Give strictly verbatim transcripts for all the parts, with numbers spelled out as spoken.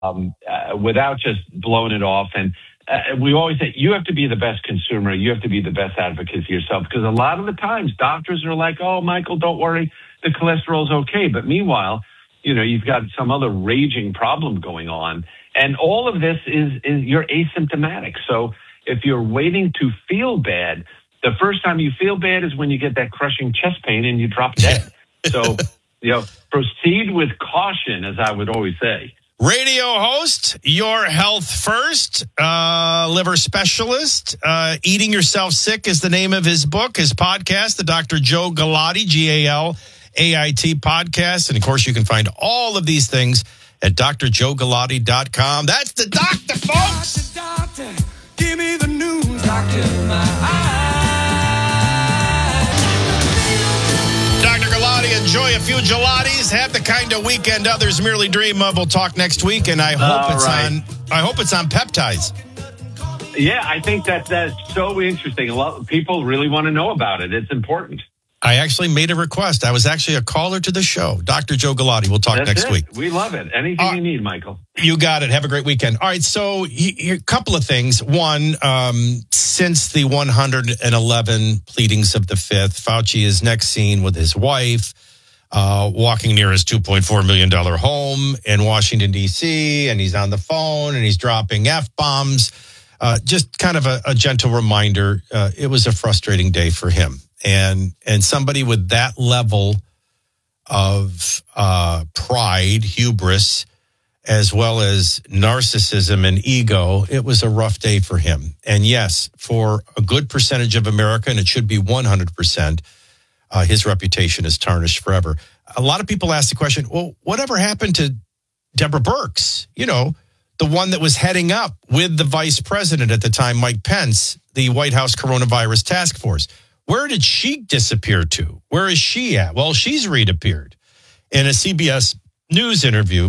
um, uh, without just blowing it off. And uh, we always say you have to be the best consumer. You have to be the best advocate for yourself, because a lot of the times doctors are like, oh, Michael, don't worry, the cholesterol's okay. But meanwhile, you know, you've got some other raging problem going on. And all of this is, is you're asymptomatic. So if you're waiting to feel bad, the first time you feel bad is when you get that crushing chest pain and you drop dead. So, you know, proceed with caution, as I would always say. Radio host, Your Health First, uh, liver specialist. Uh, Eating Yourself Sick is the name of his book, his podcast, the Doctor Joe Galati, G A L A I T podcast. And, of course, you can find all of these things at d r joe galati dot com. That's the doctor, folks. Doctor, doctor, give me the news, doctor, my eyes. Doctor Galati, enjoy a few gelatis. Have the kind of weekend others merely dream of. We'll talk next week, and I hope all it's right. on. I hope it's on peptides. Yeah, I think that that's so interesting. A lot of people really want to know about it. It's important. I actually made a request. I was actually a caller to the show. Doctor Joe Galati. We'll talk That's next it. week. We love it. Anything uh, you need, Michael. You got it. Have a great weekend. All right. So a couple of things. One, um, since the one hundred eleven pleadings of the Fifth, Fauci is next seen with his wife, uh, walking near his two point four million dollars home in Washington, D C, and he's on the phone and he's dropping F-bombs. Uh, just kind of a, a gentle reminder. Uh, it was a frustrating day for him. And and somebody with that level of uh, pride, hubris, as well as narcissism and ego, it was a rough day for him. And yes, for a good percentage of America, and it should be one hundred percent, uh, his reputation is tarnished forever. A lot of people ask the question, well, whatever happened to Deborah Birx? You know, the one that was heading up with the vice president at the time, Mike Pence, the White House Coronavirus Task Force. Where did she disappear to? Where is she at? Well, she's reappeared in a C B S News interview,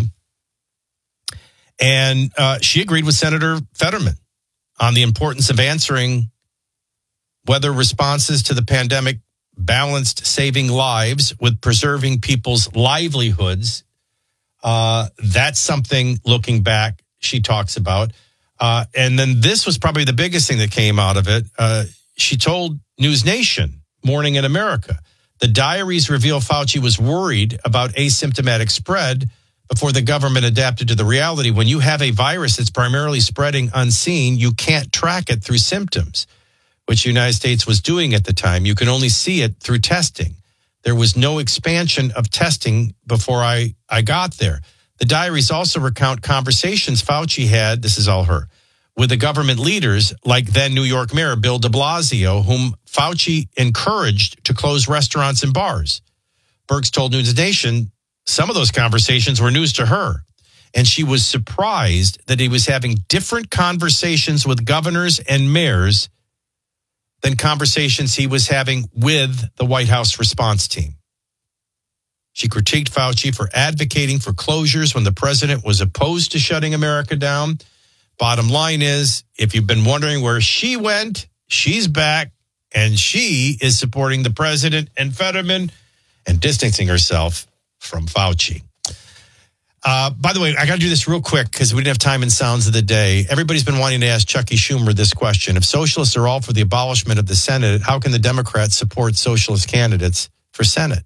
and uh, she agreed with Senator Fetterman on the importance of answering whether responses to the pandemic balanced saving lives with preserving people's livelihoods. Uh, that's something, looking back, she talks about. Uh, and then this was probably the biggest thing that came out of it. Uh, she told News Nation, Morning in America, the diaries reveal Fauci was worried about asymptomatic spread before the government adapted to the reality. When you have a virus that's primarily spreading unseen, you can't track it through symptoms, which the United States was doing at the time. You can only see it through testing. There was no expansion of testing before I, I got there. The diaries also recount conversations Fauci had, this is all her, with the government leaders like then New York Mayor Bill de Blasio, whom Fauci encouraged to close restaurants and bars. Birx told News Nation some of those conversations were news to her, and she was surprised that he was having different conversations with governors and mayors than conversations he was having with the White House response team. She critiqued Fauci for advocating for closures when the president was opposed to shutting America down. Bottom line is, if you've been wondering where she went, she's back, and she is supporting the president and Fetterman and distancing herself from Fauci. Uh, by the way, I got to do this real quick because we didn't have time in Sounds of the Day. Everybody's been wanting to ask Chucky Schumer this question. If socialists are all for the abolishment of the Senate, how can the Democrats support socialist candidates for Senate?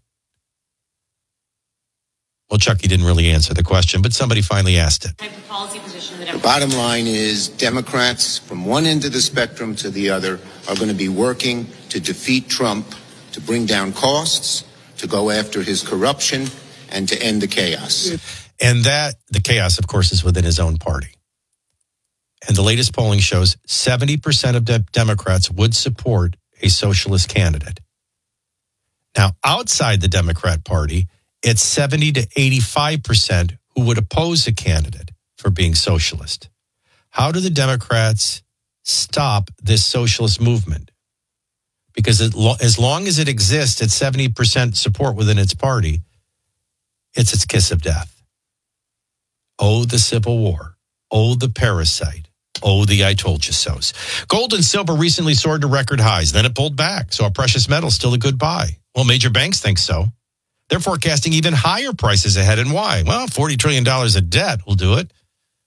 Well, Chucky didn't really answer the question, but somebody finally asked it. The bottom line is Democrats from one end of the spectrum to the other are going to be working to defeat Trump, to bring down costs, to go after his corruption, and to end the chaos. And that, the chaos, of course, is within his own party. And the latest polling shows seventy percent of de- Democrats would support a socialist candidate. Now, outside the Democrat Party, it's seventy to eighty-five percent who would oppose a candidate for being socialist. How do the Democrats stop this socialist movement? Because it, as long as it exists at seventy percent support within its party, it's its kiss of death. Oh, the Civil War. Oh, the parasite. Oh, the I told you so's. Gold and silver recently soared to record highs. Then it pulled back. So a precious metal still a good buy. Well, major banks think so. They're forecasting even higher prices ahead. And why? Well, forty trillion dollars of debt will do it.